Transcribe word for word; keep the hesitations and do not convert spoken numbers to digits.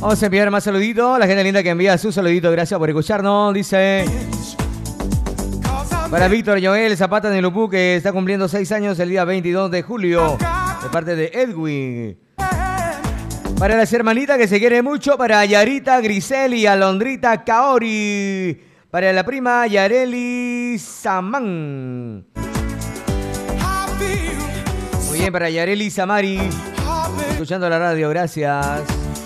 Vamos a enviar más saluditos. La gente linda que envía su saludito. Gracias por escucharnos. Dice... Para Víctor Joel Zapata de Lupú, que está cumpliendo seis años el día veintidós de julio. De parte de Edwin. Para las hermanitas que se quieren mucho. Para Yarita Grisel y Alondrita Kaori. Para la prima Yareli Samán. Muy bien, para Yareli Samari. Escuchando la radio, gracias.